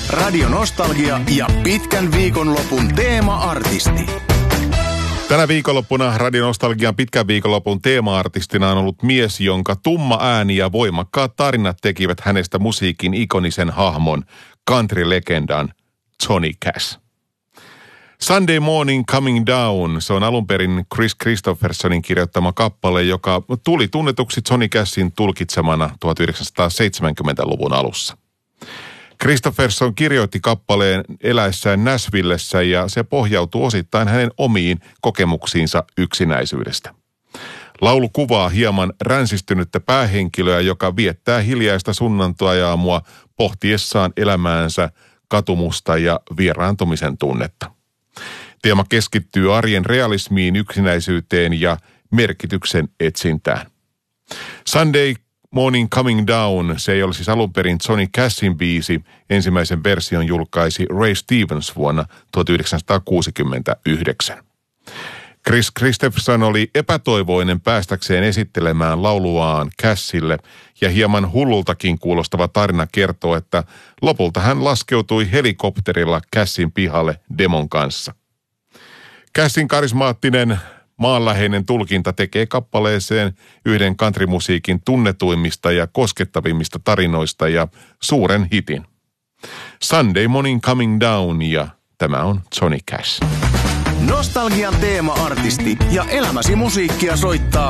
Radio Nostalgia ja pitkän viikonlopun teema-artisti. Tänä viikonloppuna Radio Nostalgian pitkän viikonlopun teema-artistina on ollut mies, jonka tumma ääni ja voimakkaat tarinat tekivät hänestä musiikin ikonisen hahmon, country-legendan Johnny Cash. Sunday Morning Coming Down, se on alun perin Kris Kristoffersonin kirjoittama kappale, joka tuli tunnetuksi Johnny Cashin tulkitsemana 1970-luvun alussa. Kristofferson kirjoitti kappaleen eläessään Nashvillessä ja se pohjautuu osittain hänen omiin kokemuksiinsa yksinäisyydestä. Laulu kuvaa hieman ränsistynyttä päähenkilöä, joka viettää hiljaista sunnuntai-aamua pohtiessaan elämäänsä, katumusta ja vieraantumisen tunnetta. Teema keskittyy arjen realismiin, yksinäisyyteen ja merkityksen etsintään. Sunday Morning Coming Down, se ei ole siis alun perin Johnny Cashin biisi. Ensimmäisen version julkaisi Ray Stevens vuonna 1969. Kris Kristofferson oli epätoivoinen päästäkseen esittelemään lauluaan Cashille ja hieman hullultakin kuulostava tarina kertoo, että lopulta hän laskeutui helikopterilla Cashin pihalle demon kanssa. Cashin karismaattinen maanläheinen tulkinta tekee kappaleeseen yhden countrymusiikin tunnetuimmista ja koskettavimmista tarinoista ja suuren hitin. Sunday Morning Coming Down ja tämä on Johnny Cash. Nostalgian teema-artisti ja elämäsi musiikkia soittaa